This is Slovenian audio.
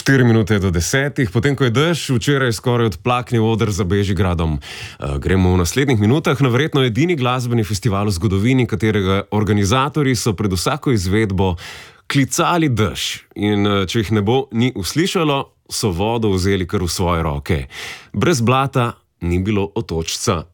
4 minute do 10, potem ko je dež včeraj skoraj odplaknil oder za Bežigradom. Gremo v naslednjih minutah na verjetno edini glasbeni festival v zgodovini, katerega organizatorji so pred vsako izvedbo klicali dež. In če jih nebo ni uslišalo, so vodo vzeli kar v svoje roke. Brez blata ni bilo otočca